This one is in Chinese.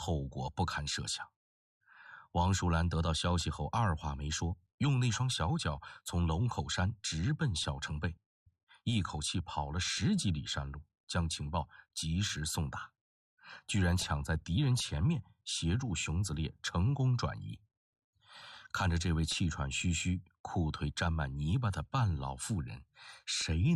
后果不堪设想。王淑兰得到消息后，二话没说，用那双小脚从龙口山直奔小城背，一口气跑了10几里山路，将情报及时送达，居然抢在敌人前面，协助熊子烈成功转移。看着这位气喘吁吁、裤腿沾满泥巴的半老妇人，谁